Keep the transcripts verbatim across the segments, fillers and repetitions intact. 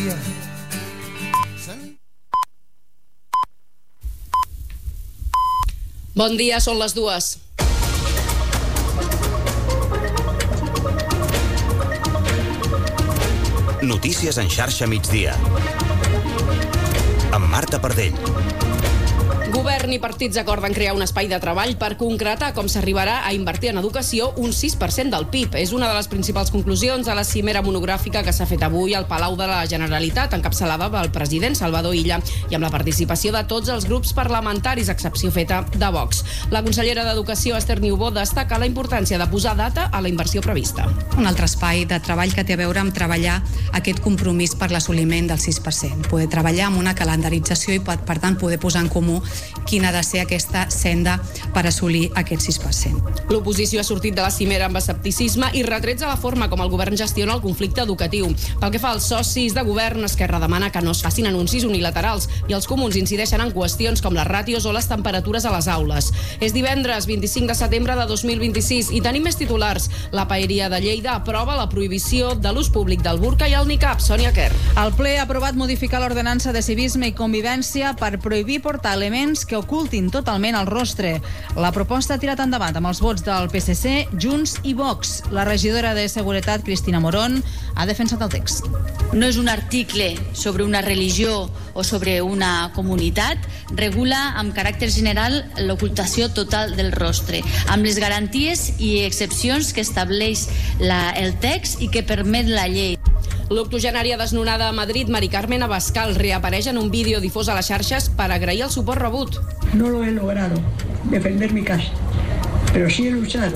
migdia. Bon dia, són les dues. Notícies en xarxa migdia. Amb Marta Pardell. Govern i partits acorden crear un espai de treball per concretar com s'arribarà a invertir en educació un sis per cent del P I B. És una de les principals conclusions de la cimera monogràfica que s'ha fet avui al Palau de la Generalitat, encapçalada pel president Salvador Illa i amb la participació de tots els grups parlamentaris, excepció feta de Vox. La consellera d'Educació, Esther Niubó, destaca la importància de posar data a la inversió prevista. Un altre espai de treball que té a veure amb treballar aquest compromís per l'assoliment del sis per cent. Poder treballar amb una calendarització i, per tant, poder posar en comú quina ha de ser aquesta senda per assolir aquest sis per cent. L'oposició ha sortit de la cimera amb escepticisme i retrets a la forma com el govern gestiona el conflicte educatiu. Pel que fa als socis de govern, Esquerra demana que no es facin anuncis unilaterals i els comuns incideixen en qüestions com les ràtios o les temperatures a les aules. És divendres vint-i-cinc de setembre de dos mil vint-i-sis i tenim més titulars. La paeria de Lleida aprova la prohibició de l'ús públic del burca i el nicab. Sònia Quer. El ple ha aprovat modificar l'ordenança de civisme i convivència per prohibir portar elements que ocultin totalment el rostre. La proposta ha tirat endavant amb els vots del P S C, Junts i Vox. La regidora de Seguretat, Cristina Morón, ha defensat el text. No és un article sobre una religió o sobre una comunitat, regula amb caràcter general l'ocultació total del rostre, amb les garanties i excepcions que estableix la, el text i que permet la llei. L'octogenària desnonada a Madrid, Mari Carmen Abascal, reapareix en un vídeo difós a les xarxes per agrair el suport rebut. No lo he logrado defender mi casa, pero sí he luchado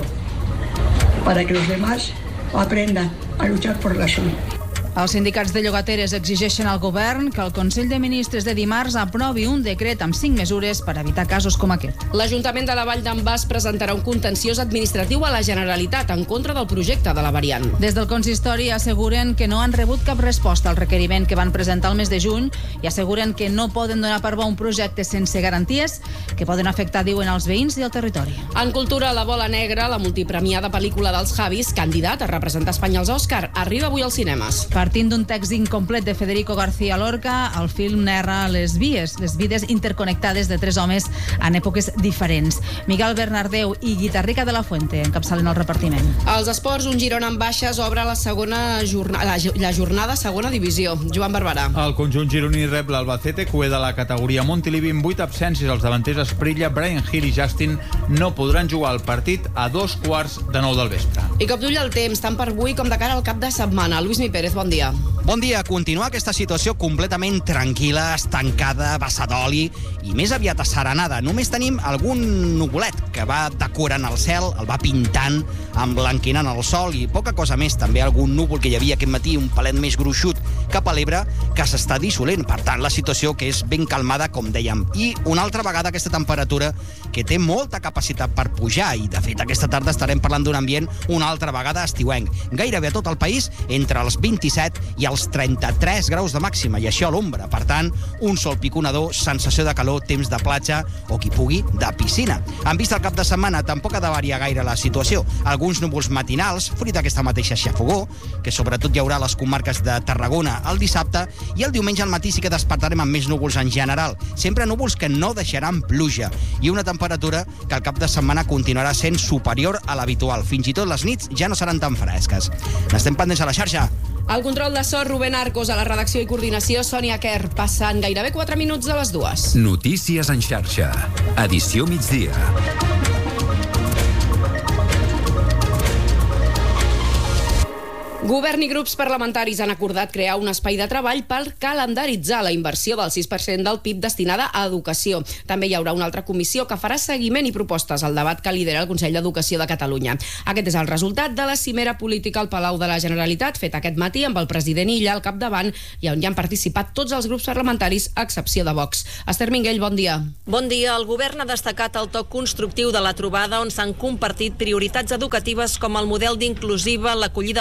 para que los demás aprendan a luchar por la suya. Els sindicats de llogateres exigeixen al govern que el Consell de Ministres de dimarts aprovi un decret amb cinc mesures per evitar casos com aquest. L'Ajuntament de la Vall d'en Bas presentarà un contenciós administratiu a la Generalitat en contra del projecte de la variant. Des del consistori asseguren que no han rebut cap resposta al requeriment que van presentar el mes de juny i asseguren que no poden donar per bo un projecte sense garanties que poden afectar, diuen, els veïns i el territori. En cultura, La bola negra, la multipremiada pel·lícula dels Javis, candidat a representar Espanya als Òscar, arriba avui als cinemes. Partint d'un text incomplet de Federico García Lorca, el film narra les vies, les vides interconnectades de tres homes en èpoques diferents. Miguel Bernardeu i Guitarrica de la Fuente encapçalen el repartiment. Als esports, un Girona en baixes obre la segona jornada, la, la jornada segona divisió. Joan Barberà. El conjunt gironí rep l'Albacete, que de la categoria Montilivi amb vuit absències. Els davanters Esprilla, Brian Hill i Justin no podran jugar el partit a dos quarts de nou del vespre. I cop d'ull al temps, tant per avui com de cara al cap de setmana. Lluís Mi Pérez, bon dia. Bon dia. Continua aquesta situació completament tranquil·la, estancada, vessa d'oli i més aviat asserenada. Només tenim algun nuvolet que va decorant el cel, el va pintant, emblanquinant el sol i poca cosa més. També algun núvol que hi havia aquest matí, un palet més gruixut cap a l'Ebre, que s'està dissolent. Per tant, la situació que és ben calmada, com dèiem. I una altra vegada aquesta temperatura que té molta capacitat per pujar i, de fet, aquesta tarda estarem parlant d'un ambient una altra vegada estiuenc. Gairebé a tot el país entre els vint-i-set i els trenta-tres graus de màxima, i això a l'ombra. Per tant, un sol piconador, sensació de calor, temps de platja o, qui pugui, de piscina. En vista al cap de setmana, tampoc ha de variar gaire la situació. Alguns núvols matinals, fruit d'aquesta mateixa xafogó, que sobretot hi haurà a les comarques de Tarragona el dissabte, i el diumenge al matí sí que despertarem amb més núvols en general. Sempre núvols que no deixaran pluja, i una temperatura que al cap de setmana continuarà sent superior a l'habitual. Fins i tot les nits ja no seran tan fresques. N'estem pendents a la xarxa. Al control de so, Rubén Arcos, a la redacció i coordinació, Sònia Quer. Passen gairebé quatre minuts de les dues. Notícies en xarxa. Edició migdia. Govern i grups parlamentaris han acordat crear un espai de treball per calendaritzar la inversió del sis per cent del P I B destinada a educació. També hi haurà una altra comissió que farà seguiment i propostes al debat que lidera el Consell d'Educació de Catalunya. Aquest és el resultat de la cimera política al Palau de la Generalitat, fet aquest matí amb el president Illa al capdavant i on hi han participat tots els grups parlamentaris, a excepció de Vox. Esther Minguell, bon dia. Bon dia. El govern ha destacat el toc constructiu de la trobada on s'han compartit prioritats educatives com el model d'inclusiva, l'acollida de nouvinguts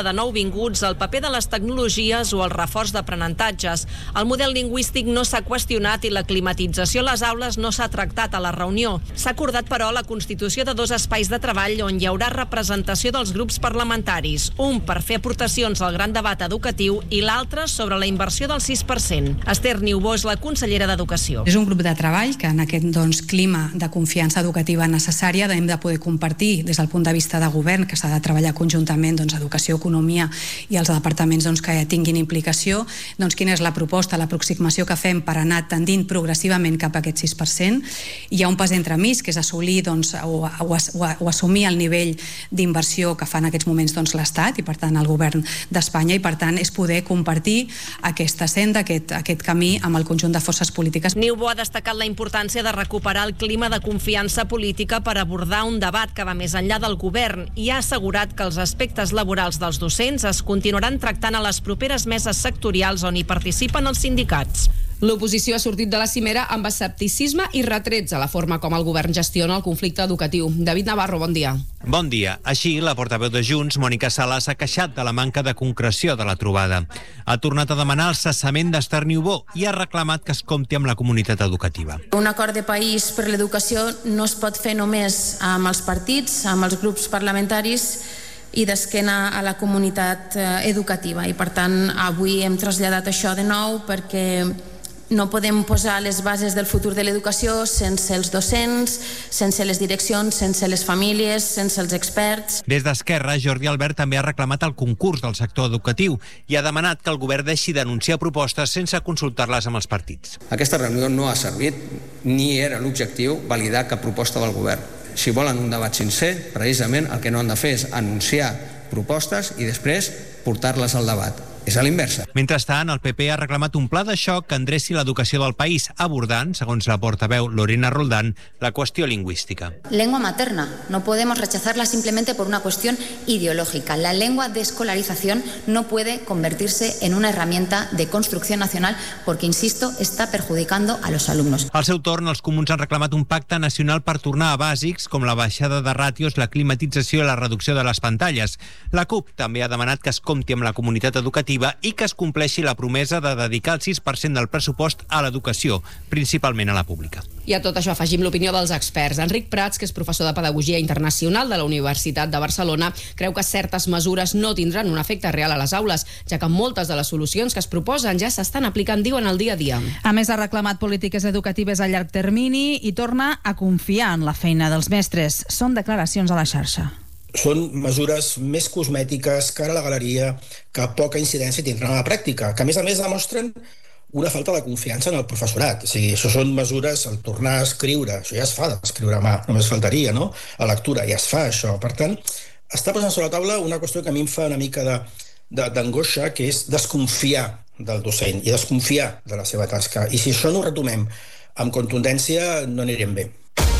continguts, el paper de les tecnologies o el reforç d'aprenentatges. El model lingüístic no s'ha qüestionat i la climatització a les aules no s'ha tractat a la reunió. S'ha acordat, però, la constitució de dos espais de treball on hi haurà representació dels grups parlamentaris, un per fer aportacions al gran debat educatiu i l'altre sobre la inversió del sis per cent. Esther Niubó és la consellera d'Educació. És un grup de treball que en aquest doncs, clima de confiança educativa necessària hem de poder compartir des del punt de vista de govern, que s'ha de treballar conjuntament doncs, educació, economia i els departaments doncs, que ja tinguin implicació, doncs, quina és la proposta, l'aproximació que fem per anar tendint progressivament cap a aquest sis per cent. Hi ha un pas entremig, que és assolir doncs, o, o, o, o assumir el nivell d'inversió que fa en aquests moments doncs, l'Estat i per tant el govern d'Espanya, i per tant és poder compartir aquesta senda, aquest, aquest camí amb el conjunt de forces polítiques. Niubó ha destacat la importància de recuperar el clima de confiança política per abordar un debat que va més enllà del govern i ha assegurat que els aspectes laborals dels docents es continuaran tractant a les properes meses sectorials on hi participen els sindicats. L'oposició ha sortit de la cimera amb escepticisme i retrets a la forma com el govern gestiona el conflicte educatiu. David Navarro, bon dia. Bon dia. Així, la portaveu de Junts, Mònica Sala, s'ha queixat de la manca de concreció de la trobada. Ha tornat a demanar el cessament d'Esther Niubó i ha reclamat que es compti amb la comunitat educativa. Un acord de país per l'educació no es pot fer només amb els partits, amb els grups parlamentaris i d'esquena a la comunitat educativa. I, per tant, avui hem traslladat això de nou perquè no podem posar les bases del futur de l'educació sense els docents, sense les direccions, sense les famílies, sense els experts. Des d'Esquerra, Jordi Albert també ha reclamat el concurs del sector educatiu i ha demanat que el govern deixi d'anunciar propostes sense consultar-les amb els partits. Aquesta reunió no ha servit ni era l'objectiu validar cap proposta del govern. Si volen un debat sincer, precisament el que no han de fer és anunciar propostes i després portar-les al debat. És a l'inversa. Mentrestant, el P P ha reclamat un pla de xoc que endreci l'educació del país, abordant, segons la portaveu Lorena Roldán, la qüestió lingüística. Lengua materna. No podemos rechazarla simplemente por una cuestión ideológica. La lengua de escolarización no puede convertirse en una herramienta de construcción nacional porque, insisto, está perjudicando a los alumnos. Al seu torn, els comuns han reclamat un pacte nacional per tornar a bàsics com la baixada de ràtios, la climatització i la reducció de les pantalles. La CUP també ha demanat que es compti amb la comunitat educativa i que es compleixi la promesa de dedicar el sis per cent del pressupost a l'educació, principalment a la pública. I a tot això afegim l'opinió dels experts. Enric Prats, que és professor de Pedagogia Internacional de la Universitat de Barcelona, creu que certes mesures no tindran un efecte real a les aules, ja que moltes de les solucions que es proposen ja s'estan aplicant, diuen, al dia a dia. A més, ha reclamat polítiques educatives a llarg termini i torna a confiar en la feina dels mestres. Són declaracions a la xarxa. Són mesures més cosmètiques, cara a la galeria, que poca incidència tindran a la pràctica, que a més a més demostren una falta de confiança en el professorat. O sigui, això són mesures, el tornar a escriure, això ja es fa d'escriure a mà, només faltaria, no? A lectura ja es fa això. Per tant, està posant sobre la taula una qüestió que a mi em fa una mica de, de, d'angoixa, que és desconfiar del docent i desconfiar de la seva tasca. I si això no ho retomem amb contundència, no anirem bé.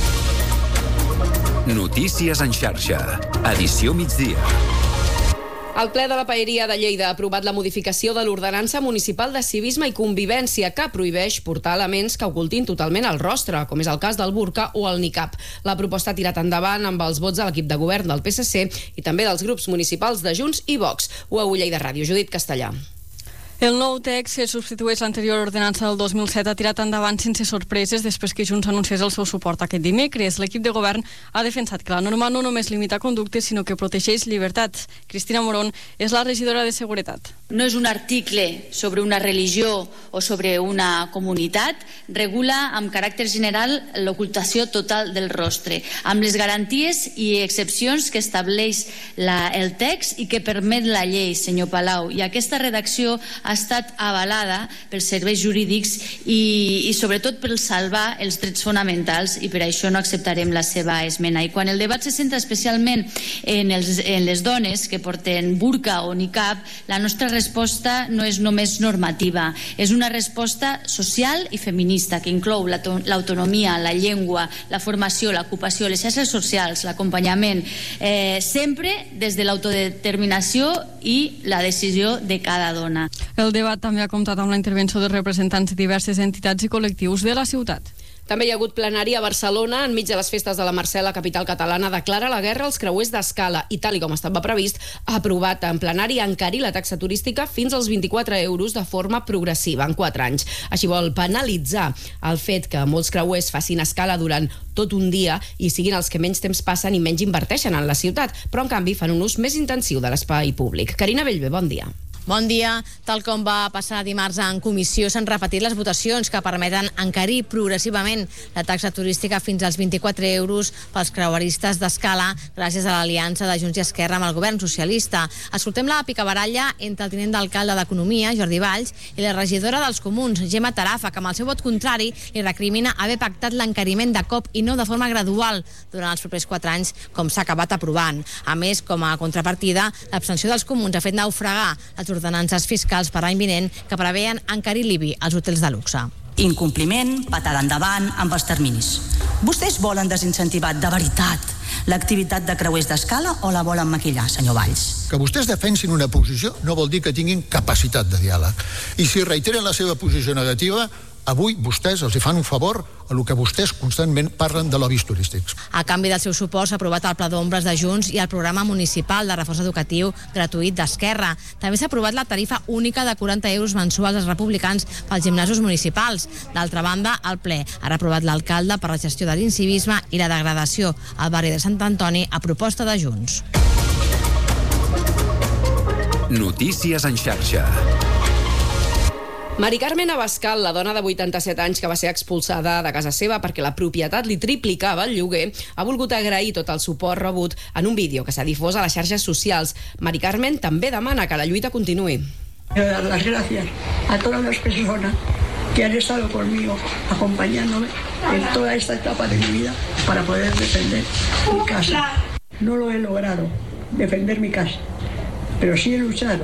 Notícies en xarxa. Edició migdia. El ple de la Paeria de Lleida ha aprovat la modificació de l'Ordenança Municipal de Civisme i Convivència, que prohibeix portar elements que ocultin totalment el rostre, com és el cas del burca o el niqab. La proposta ha tirat endavant amb els vots de l'equip de govern del P S C i també dels grups municipals de Junts i Vox. Ho a Lleida Ràdio, Judit Castellà. El nou text, que substitueix l'anterior ordenança del dos mil set, ha tirat endavant sense sorpreses després que Junts anunciés el seu suport aquest dimecres. L'equip de govern ha defensat que la norma no només limita conductes, sinó que protegeix llibertats. Cristina Morón és la regidora de Seguretat. No és un article sobre una religió o sobre una comunitat, regula amb caràcter general l'ocultació total del rostre, amb les garanties i excepcions que estableix la, el text i que permet la llei, senyor Palau. I aquesta redacció ha ha estat avalada pels serveis jurídics i, i sobretot per salvar els drets fonamentals, i per això no acceptarem la seva esmena. I quan el debat se centra especialment en, els, en les dones que porten burca o niqab, la nostra resposta no és només normativa, és una resposta social i feminista que inclou l'autonomia, la llengua, la formació, l'ocupació, les xarxes socials, l'acompanyament, eh, sempre des de l'autodeterminació i la decisió de cada dona. El debat també ha comptat amb la intervenció de representants de diverses entitats i col·lectius de la ciutat. També hi ha hagut plenari a Barcelona. Enmig de les festes de la Mercè, la capital catalana declara la guerra als creuers d'escala i, tal i com estava previst, ha aprovat en plenari encarir la taxa turística fins als vint-i-quatre euros de forma progressiva en quatre anys. Així vol penalitzar el fet que molts creuers facin escala durant tot un dia i siguin els que menys temps passen i menys inverteixen en la ciutat, però en canvi fan un ús més intensiu de l'espai públic. Carina Bellver, bon dia. Bon dia. Tal com va passar dimarts en comissió, s'han repetit les votacions que permeten encarir progressivament la taxa turística fins als vint-i-quatre euros pels creueristes d'escala gràcies a l'aliança de Junts i Esquerra amb el govern socialista. Escoltem la picabaralla entre el tinent d'alcalde d'Economia, Jordi Valls, i la regidora dels Comuns, Gemma Tarafa, que amb el seu vot contrari li recrimina haver pactat l'encariment de cop i no de forma gradual durant els propers quatre anys, com s'ha acabat aprovant. A més, com a contrapartida, l'abstenció dels Comuns ha fet naufragar les ordenances fiscals per l'any vinent que preveien encarir l'I B I als hotels de luxe. Incompliment, patada endavant amb els terminis. Vostès volen desincentivar de veritat l'activitat de creuers d'escala o la volen maquillar, senyor Valls? Que vostès defensin una posició no vol dir que tinguin capacitat de diàleg. I si reiteren la seva posició negativa, avui vostès els hi fan un favor a lo que vostès constantment parlen de lobbies turístics. A canvi del seu suport s'ha aprovat el Pla d'Ombres de Junts i el programa municipal de reforç educatiu gratuït d'Esquerra. També s'ha aprovat la tarifa única de quaranta euros mensuals als republicans pels gimnasos municipals. D'altra banda, el ple ha reprovat l'alcalde per la gestió de l'incivisme i la degradació al barri de Sant Antoni a proposta de Junts. Notícies en xarxa. Mari Carmen Abascal, la dona de vuitanta-set anys que va ser expulsada de casa seva perquè la propietat li triplicava el lloguer, ha volgut agrair tot el suport rebut en un vídeo que s'ha difós a les xarxes socials. Mari Carmen també demana que la lluita continuï. Quiero dar las gracias a todas las personas que han estado conmigo, acompañándome en toda esta etapa de mi vida para poder defender mi casa. No lo he logrado, defender mi casa, pero sí he luchado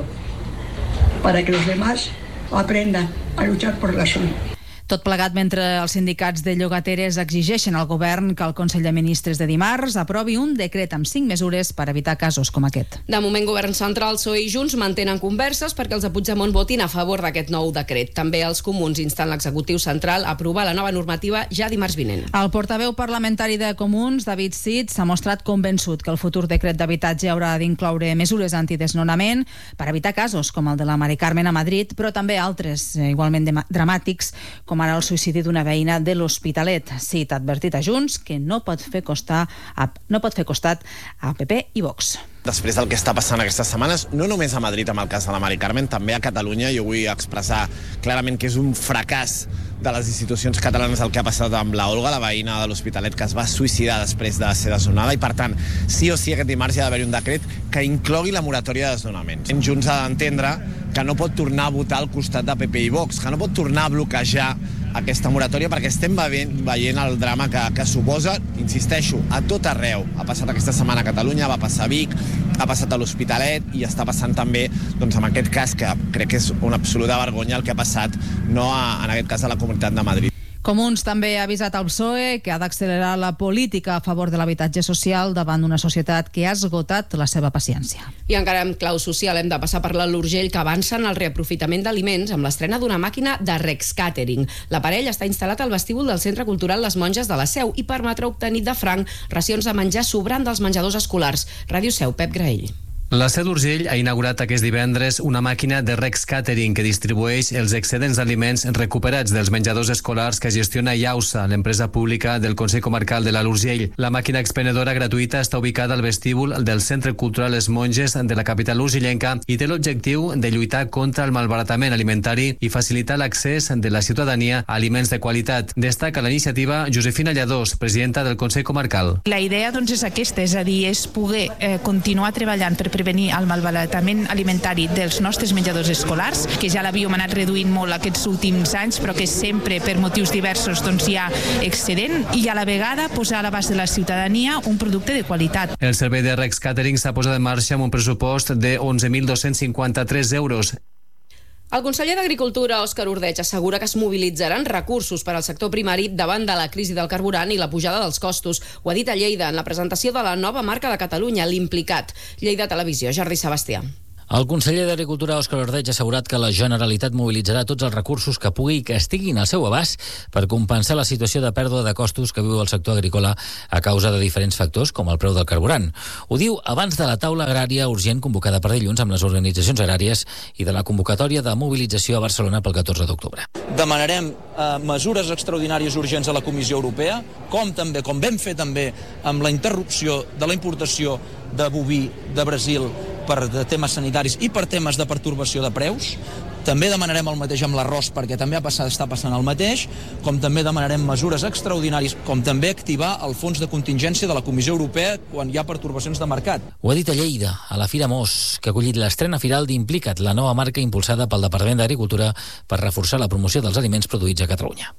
para que los demás aprendan a luchar por la suya. Tot plegat mentre els sindicats de llogateres exigeixen al govern que el Consell de Ministres de dimarts aprovi un decret amb cinc mesures per evitar casos com aquest. De moment, Govern Central, P S O E i Junts mantenen converses perquè els de Puigdemont votin a favor d'aquest nou decret. També els comuns insten l'executiu central a aprovar la nova normativa ja dimarts vinent. El portaveu parlamentari de Comuns, David Cid, s'ha mostrat convençut que el futur decret d'habitatge haurà d'incloure mesures antidesnonament per evitar casos com el de la Mari Carmen a Madrid, però també altres igualment dramàtics, com com ara el suïcidi d'una veïna de l'Hospitalet. Cid ha advertit a Junts que no pot fer costar a, no pot fer costat a P P i Vox. Després del que està passant aquestes setmanes, no només a Madrid amb el cas de la Mari Carmen, també a Catalunya, jo vull expressar clarament que és un fracàs de les institucions catalanes el que ha passat amb la Olga, la veïna de l'Hospitalet, que es va suïcidar després de ser desnonada, i per tant, sí o sí aquest dimarts hi ha d'haver un decret que inclogui la moratòria de desnonaments. Junts ha d'entendre que no pot tornar a votar al costat de P P i Vox, que no pot tornar a bloquejar aquesta moratòria perquè estem veient, veient el drama que, que suposa, insisteixo, a tot arreu. Ha passat aquesta setmana a Catalunya, va passar a Vic, ha passat a l'Hospitalet i està passant també doncs, amb aquest cas que crec que és una absoluta vergonya el que ha passat, no a, en aquest cas a la Comunitat de Madrid. Comuns també ha avisat al P S O E que ha d'accelerar la política a favor de l'habitatge social davant d'una societat que ha esgotat la seva paciència. I encara en clau social hem de passar per la l'Urgell, que avança en el reaprofitament d'aliments amb l'estrena d'una màquina de Rex Catering. L'aparell està instal·lat al vestíbul del Centre Cultural Les Monges de la Seu i permetrà obtenir de franc racions de menjar sobrant dels menjadors escolars. Ràdio Seu, Pep Graell. La Seu d'Urgell ha inaugurat aquest divendres una màquina de Rex Catering que distribueix els excedents d'aliments recuperats dels menjadors escolars que gestiona IAUSA, l'empresa pública del Consell Comarcal de l'Alt Urgell. La màquina expenedora gratuïta està ubicada al vestíbul del Centre Cultural Les Monges de la capital urgellenca i té l'objectiu de lluitar contra el malbaratament alimentari i facilitar l'accés de la ciutadania a aliments de qualitat. Destaca la iniciativa Josefina Lladós, presidenta del Consell Comarcal. La idea doncs, és aquesta, és a dir, és poder eh, continuar treballant per prevenir el malbaratament alimentari dels nostres menjadors escolars, que ja l'havíem anat reduint molt aquests últims anys, però que sempre per motius diversos doncs, hi ha excedent, i a la vegada posar a l'abast de la ciutadania un producte de qualitat. El servei de Rex Catering s'ha posat en marxa amb un pressupost de onze mil dos-cents cinquanta-tres euros. El conseller d'Agricultura, Òscar Ordeig, assegura que es mobilitzaran recursos per al sector primari davant de la crisi del carburant i la pujada dels costos. Ho ha dit a Lleida en la presentació de la nova marca de Catalunya, l'Implicat. Lleida Televisió, Jordi Sebastià. El conseller d'Agricultura, Òscar Ordeig, ha assegurat que la Generalitat mobilitzarà tots els recursos que pugui i que estiguin al seu abast per compensar la situació de pèrdua de costos que viu el sector agrícola a causa de diferents factors, com el preu del carburant. Ho diu abans de la taula agrària urgent convocada per dilluns amb les organitzacions agràries i de la convocatòria de mobilització a Barcelona pel catorze d'octubre. Demanarem eh, mesures extraordinàries urgents a la Comissió Europea, com també, com vam fer també amb la interrupció de la importació de boví de Brasil per de temes sanitaris i per temes de pertorbació de preus. També demanarem el mateix amb l'arròs, perquè també ha passat, està passant el mateix, com també demanarem mesures extraordinàries, com també activar el fons de contingència de la Comissió Europea quan hi ha pertorbacions de mercat. Ho ha dit a Lleida, a la Fira Mos, que ha acollit l'estrena firal d'Implica't, la nova marca impulsada pel Departament d'Agricultura per reforçar la promoció dels aliments produïts a Catalunya.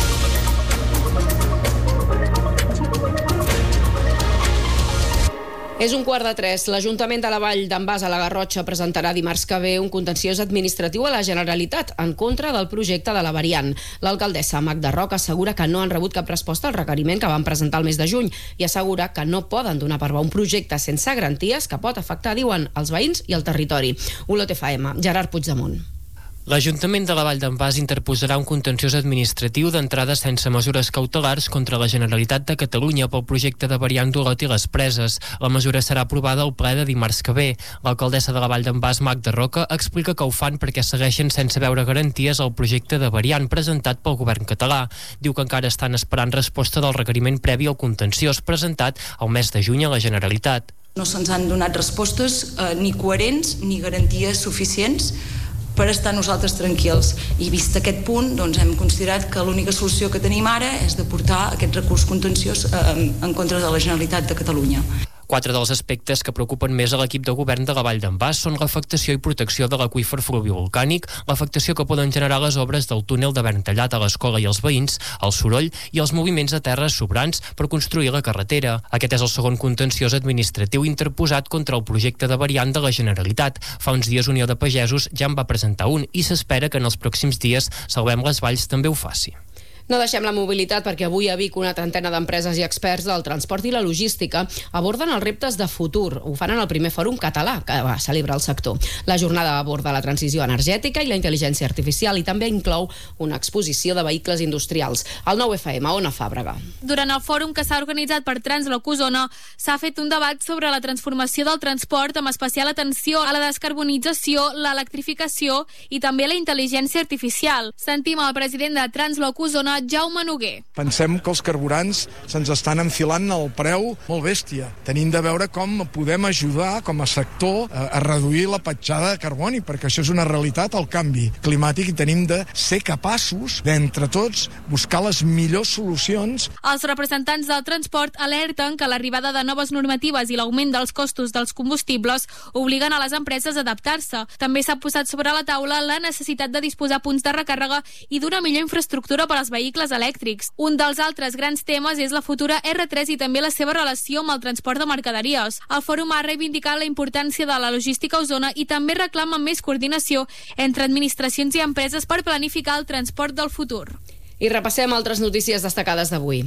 És un quart de tres. L'Ajuntament de la Vall d'en Bas a la Garrotxa presentarà dimarts que ve un contenciós administratiu a la Generalitat en contra del projecte de la variant. L'alcaldessa Magda Roca assegura que no han rebut cap resposta al requeriment que van presentar el mes de juny i assegura que no poden donar per bo un projecte sense garanties que pot afectar, diuen, els veïns i el territori. Olot F M, Gerard Puigdemont. L'Ajuntament de la Vall d'en Bas interposarà un contenciós administratiu d'entrada sense mesures cautelars contra la Generalitat de Catalunya pel projecte de variant d'Olot i les Preses. La mesura serà aprovada al ple de dimarts que ve. L'alcaldessa de la Vall d'en Bas, Magda Roca, explica que ho fan perquè segueixen sense veure garanties al projecte de variant presentat pel govern català. Diu que encara estan esperant resposta del requeriment previ al contenciós presentat al mes de juny a la Generalitat. No se'ns han donat respostes eh, ni coherents ni garanties suficients per estar nosaltres tranquils. I vist aquest punt, doncs hem considerat que l'única solució que tenim ara és de portar aquest recurs contenciós eh, en contra de la Generalitat de Catalunya. Quatre dels aspectes que preocupen més a l'equip de govern de la Vall d'en Bas són l'afectació i protecció de l'aqüífer fluvivolcànic, l'afectació que poden generar les obres del túnel de Verntallat a l'escola i els veïns, el soroll i els moviments de terres sobrants per construir la carretera. Aquest és el segon contenciós administratiu interposat contra el projecte de variant de la Generalitat. Fa uns dies Unió de Pagesos ja en va presentar un i s'espera que en els pròxims dies Salvem les Valls també ho faci. No deixem la mobilitat perquè avui a Vic una trentena d'empreses i experts del transport i la logística aborden els reptes de futur. Ho fan en el primer fòrum català que va celebrar el sector. La jornada aborda la transició energètica i la intel·ligència artificial i també inclou una exposició de vehicles industrials. El nou F M, Ona Fàbrega. Durant el fòrum que s'ha organitzat per Transloc Osona s'ha fet un debat sobre la transformació del transport amb especial atenció a la descarbonització, l'electrificació i també la intel·ligència artificial. Sentim el president de Transloc Osona, Jaume Noguer. Pensem que els carburants se'ns estan enfilant al preu molt bèstia. Tenim de veure com podem ajudar com a sector a, a reduir la petjada de carboni, perquè això és una realitat, el canvi climàtic, i tenim de ser capaços d'entre tots buscar les millors solucions. Els representants del transport alerten que l'arribada de noves normatives i l'augment dels costos dels combustibles obliguen a les empreses a adaptar-se. També s'ha posat sobre la taula la necessitat de disposar punts de recàrrega i d'una millor infraestructura per als vehicles elèctrics. Un dels altres grans temes és la futura R tres i també la seva relació amb el transport de mercaderies. El fòrum ha reivindicat la importància de la logística a Osona i també reclama més coordinació entre administracions i empreses per planificar el transport del futur. I repassem altres notícies destacades d'avui.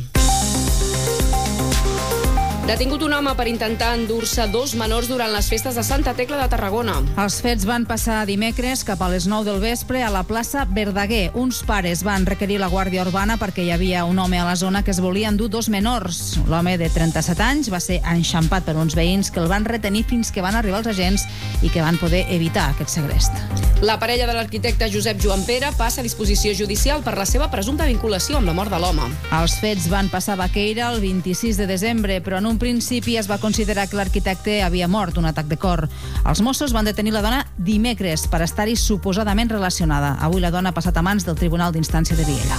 Detingut un home per intentar endur-se dos menors durant les festes de Santa Tecla de Tarragona. Els fets van passar dimecres cap a les nou del vespre a la plaça Verdaguer. Uns pares van requerir la Guàrdia Urbana perquè hi havia un home a la zona que es volia endur dos menors. L'home de trenta-set anys va ser enxampat per uns veïns que el van retenir fins que van arribar els agents i que van poder evitar aquest segrest. La parella de l'arquitecte Josep Joan Pere passa a disposició judicial per la seva presumpta vinculació amb la mort de l'home. Els fets van passar a Baqueira el vint-i-sis de desembre, però en un principi es va considerar que l'arquitecte havia mort d'un atac de cor. Els Mossos van detenir la dona dimecres per estar-hi suposadament relacionada. Avui la dona ha passat a mans del Tribunal d'Instància de Viella.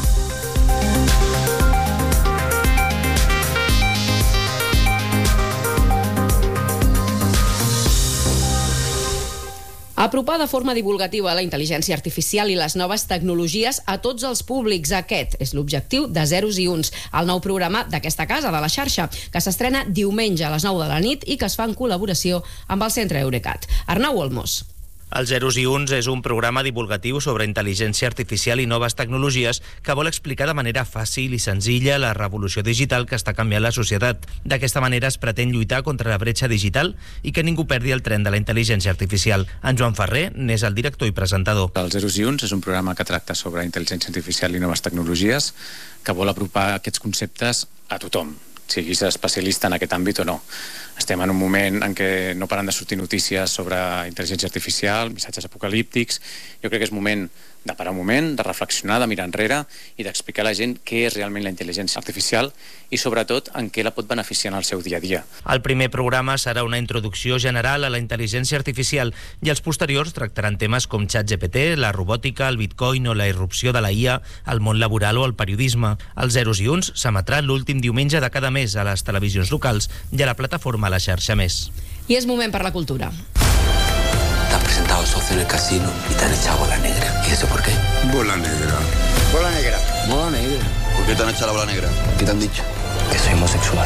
Apropar de forma divulgativa la intel·ligència artificial i les noves tecnologies a tots els públics. Aquest és l'objectiu de Zeros i Uns, el nou programa d'aquesta casa, de la xarxa, que s'estrena diumenge a les nou de la nit i que es fa en col·laboració amb el Centre Eurecat. Arnau Olmos. Els zeros i uns és un programa divulgatiu sobre intel·ligència artificial i noves tecnologies que vol explicar de manera fàcil i senzilla la revolució digital que està canviant la societat. D'aquesta manera es pretén lluitar contra la bretxa digital i que ningú perdi el tren de la intel·ligència artificial. En Joan Ferrer n'és el director i presentador. Els zeros i uns és un programa que tracta sobre intel·ligència artificial i noves tecnologies que vol apropar aquests conceptes a tothom, siguis especialista en aquest àmbit o no. Estem en un moment en què no paren de sortir notícies sobre intel·ligència artificial, missatges apocalíptics. Jo crec que és moment de parar un moment, de reflexionar, de mirar enrere i d'explicar a la gent què és realment la intel·ligència artificial i sobretot en què la pot beneficiar en el seu dia a dia. El primer programa serà una introducció general a la intel·ligència artificial i els posteriors tractaran temes com ChatGPT, la robòtica, el bitcoin o la irrupció de la I A, el món laboral o el periodisme. Els zeros i uns s'emetran l'últim diumenge de cada mes a les televisions locals i a la plataforma a la xarxa Més. I és moment per la cultura. Te han presentado socio en el casino y te han echado bola negra. ¿Y eso por qué? Bola negra. Bola negra. Bola negra. ¿Por qué te han echado la bola negra? ¿Qué te han dicho? Que soy homosexual.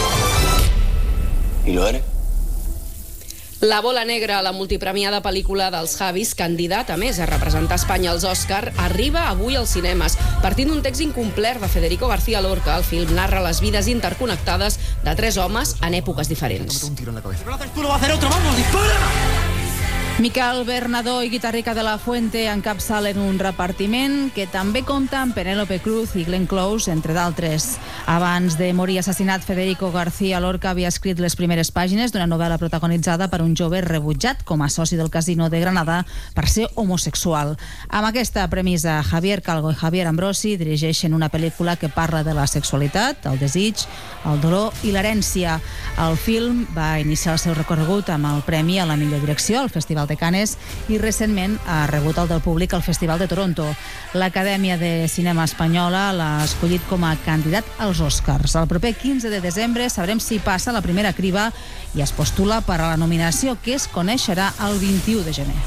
¿Y lo eres? La bola negra, la multipremiada pel·lícula dels Javis, candidata més a representar Espanya als Òscar, arriba avui als cinemes. Partint d'un text incomplert de Federico García Lorca, el film narra les vides interconnectades de tres homes en èpoques diferents. Miquel Bernadó i Guitarrica de la Fuente encapçalen un repartiment que també compta amb Penélope Cruz i Glenn Close, entre d'altres. Abans de morir assassinat, Federico García Lorca havia escrit les primeres pàgines d'una novel·la protagonitzada per un jove rebutjat com a soci del Casino de Granada per ser homosexual. Amb aquesta premissa, Javier Calvo i Javier Ambrosi dirigeixen una pel·lícula que parla de la sexualitat, el desig, el dolor i l'herència. El film va iniciar el seu recorregut amb el Premi a la millor direcció al Festival de Canes i recentment ha rebut el del públic al Festival de Toronto. L'Acadèmia de Cinema Espanyola l'ha escollit com a candidat als Oscars. El proper quinze de desembre sabrem si passa la primera criba i es postula per a la nominació, que es coneixerà el vint-i-u de gener.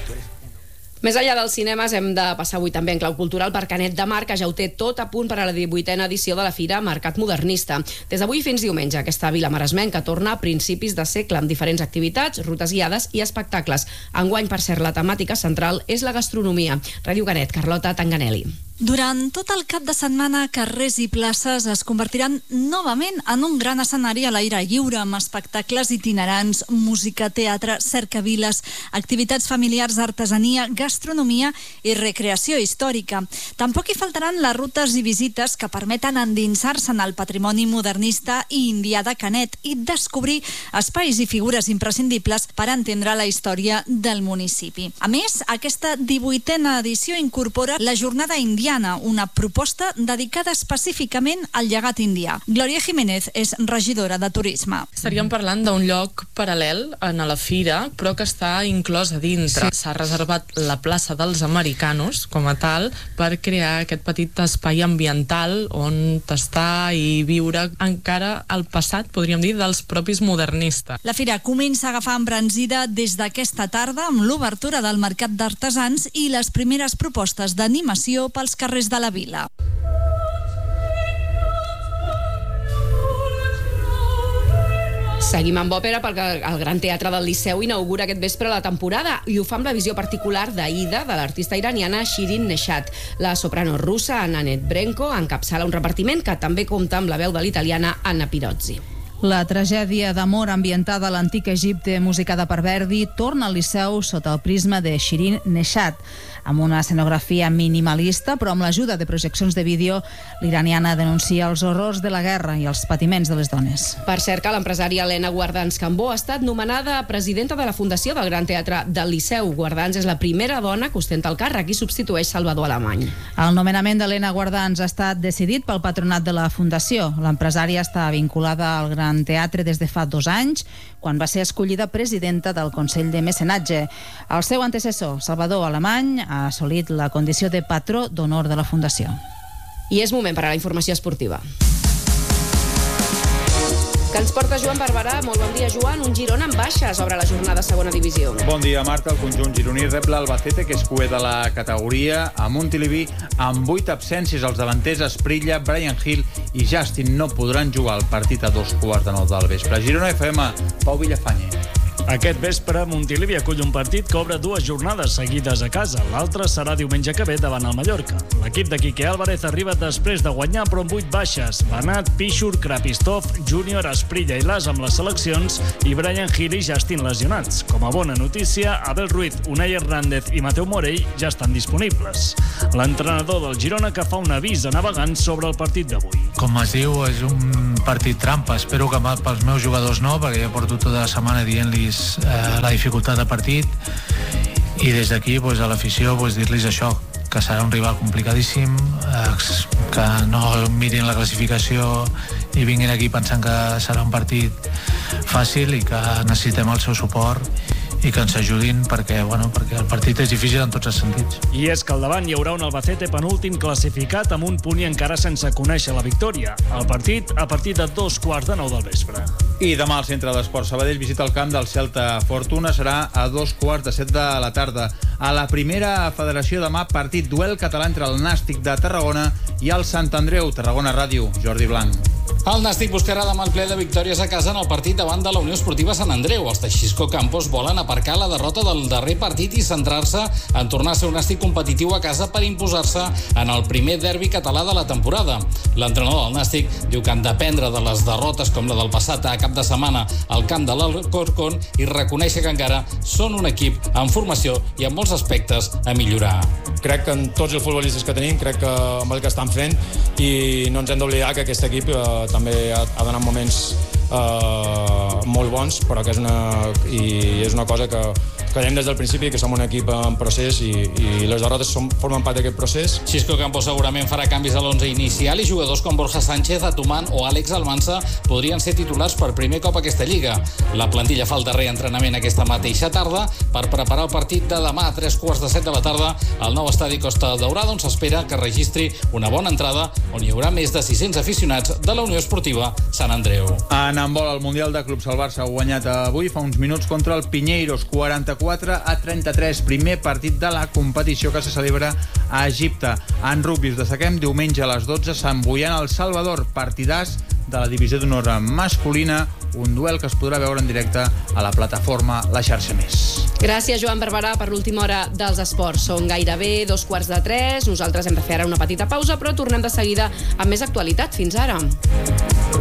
Més enllà dels cinemes, hem de passar avui també en clau cultural per Canet de Mar, que ja ho té tot a punt per a la divuitena edició de la Fira Mercat Modernista. Des d'avui fins diumenge, aquesta vila maresmenca torna a principis de segle amb diferents activitats, rutes guiades i espectacles. Enguany, per cert, la temàtica central és la gastronomia. Ràdio Canet, Carlota Tanganelli. Durant tot el cap de setmana, carrers i places es convertiran novament en un gran escenari a l'aire lliure, amb espectacles itinerants, música, teatre, cercaviles, activitats familiars, artesania, gastronomia i recreació històrica. Tampoc hi faltaran les rutes i visites que permeten endinsar-se en el patrimoni modernista i indià de Canet i descobrir espais i figures imprescindibles per entendre la història del municipi. A més, aquesta divuitena edició incorpora la jornada indiana, una proposta dedicada específicament al llegat indià. Glòria Jiménez és regidora de Turisme. Estaríem parlant d'un lloc paral·lel a la fira, però que està inclòs a dintre. Sí. S'ha reservat la plaça dels Americanos, com a tal, per crear aquest petit espai ambiental on tastar i viure encara el passat, podríem dir, dels propis modernistes. La fira comença a agafar embranzida des d'aquesta tarda amb l'obertura del Mercat d'Artesans i les primeres propostes d'animació pels carrers de la vila. Seguim amb òpera perquè el Gran Teatre del Liceu inaugura aquest vespre la temporada i ho fa amb la visió particular d'Aida, de l'artista iraniana Shirin Neshat. La soprano russa Nanette Brenko encapçala un repartiment que també compta amb la veu de l'italiana Anna Pirozzi. La tragèdia d'amor ambientada a l'antic Egipte, musicada per Verdi, torna al Liceu sota el prisma de Shirin Neshat. Amb una escenografia minimalista, però amb l'ajuda de projeccions de vídeo, l'iraniana denuncia els horrors de la guerra i els patiments de les dones. Per cert, que l'empresària Helena Guardans Cambó ha estat nomenada presidenta de la Fundació del Gran Teatre del Liceu. Guardans és la primera dona que ostenta el càrrec i substitueix Salvador Alemany. El nomenament d'Helena Guardans ha estat decidit pel patronat de la Fundació. L'empresària està vinculada al Gran Teatre des de fa dos anys, quan va ser escollida presidenta del Consell de Mecenatge. El seu antecessor, Salvador Alemany, ha assolit la condició de patró d'honor de la Fundació. I és moment per a la informació esportiva. Que ens porta Joan Barberà. Molt bon dia, Joan. Un Girona en baixes obre la jornada a segona divisió. Bon dia, Marta. El conjunt gironí rep l'Albacete, que és cuer de la categoria, a Montilivi, amb vuit absències. Els davanters Esprilla, Brian Hill i Justin no podran jugar el partit a dos quarts de nou del vespre. Girona F M, Pau Villafanye. Aquest vespre, Montilivi acull un partit que obre dues jornades seguides a casa. L'altre serà diumenge que ve davant el Mallorca. L'equip de Quique Álvarez arriba després de guanyar, però amb vuit baixes. Banat, Pichur, Krapistov, Júnior, Asprilla i Las amb les seleccions i Brian Hill i Justin lesionats. Com a bona notícia, Abel Ruiz, Unai Hernández i Mateu Morell ja estan disponibles. L'entrenador del Girona que fa un avís a navegants sobre el partit d'avui. Com es diu, és un partit trampa. Espero que pels meus jugadors no, perquè ja porto tota la setmana dient-los eh, la dificultat de partit, i des d'aquí pues, a l'afició pues, dir-los això, que serà un rival complicadíssim, eh, que no mirin la classificació i vinguin aquí pensant que serà un partit fàcil i que necessitem el seu suport i que ens ajudin perquè, bueno, perquè el partit és difícil en tots els sentits. I és que al davant hi haurà un Albacete penúltim classificat amb un punt i encara sense conèixer la victòria. El partit a partir de dos quarts de nou del vespre. I demà al Centre d'Esport Sabadell visita el camp del Celta Fortuna. Serà a dos quarts de set de la tarda. A la primera federació demà, partit duel català entre el Nàstic de Tarragona i el Sant Andreu. Tarragona Ràdio, Jordi Blanc. El Nàstic buscarà demà el ple de victòries a casa en el partit davant de la Unió Esportiva Sant Andreu. Els de Xisco Campos volen aparcar la derrota del darrer partit i centrar-se en tornar a ser un Nàstic competitiu a casa per imposar-se en el primer derbi català de la temporada. L'entrenador del Nàstic diu que han d'aprendre de les derrotes com la del passat a cap de setmana al camp de l'Alcorcón i reconèixer que encara són un equip en formació i en molts aspectes a millorar. Crec que en tots els futbolistes que tenim, crec que amb el que estan fent, i no ens hem d'oblidar que aquest equip eh, també ha, ha donat moments eh, molt bons, però que és una, i és una cosa que creiem des del principi, que som un equip en procés i, i les derrotes són, formen part d'aquest procés. Xisco Campos segurament farà canvis a l'onze inicial i jugadors com Borja Sánchez, Atumán o Àlex Almansa podrien ser titulars per primer cop a aquesta lliga. La plantilla fa el darrer entrenament aquesta mateixa tarda per preparar el partit de demà a tres quarts de set de la tarda al nou estadi Costa Daurada, on s'espera que registri una bona entrada, on hi haurà més de sis-cents aficionats de la Unió Esportiva Sant Andreu. En handbol, el Mundial de Clubs, el Barça ha guanyat avui fa uns minuts contra el Pinheiros, quaranta-quatre a trenta-tres, primer partit de la competició que se celebra a Egipte. En rugbi us destaquem diumenge a les dotze, Sant Boian al Salvador, partidàs de la divisió d'honor masculina, un duel que es podrà veure en directe a la plataforma La Xarxa Més. Gràcies, Joan Barberà, per l'última hora dels esports. Són gairebé dos quarts de tres. Nosaltres hem de fer ara una petita pausa, però tornem de seguida amb més actualitat. Fins ara.